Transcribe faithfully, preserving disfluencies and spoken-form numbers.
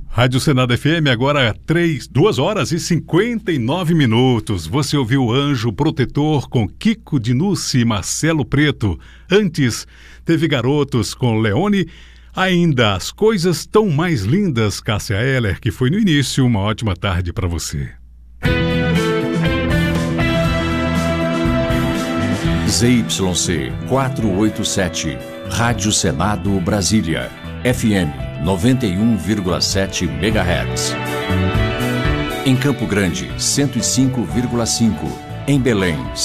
Rádio Senado F M, agora três, duas horas e cinquenta e nove minutos. Você ouviu Anjo Protetor com Kiko Dinucci e Marcelo Preto. Antes, teve Garotos com Leone. Ainda As Coisas Tão Mais Lindas, Cássia Eller, que foi no início. Uma ótima tarde para você. Z Y C quatrocentos e oitenta e sete, Rádio Senado Brasília, F M noventa e um vírgula sete megahertz. Em Campo Grande, cento e cinco vírgula cinco. Em Belém,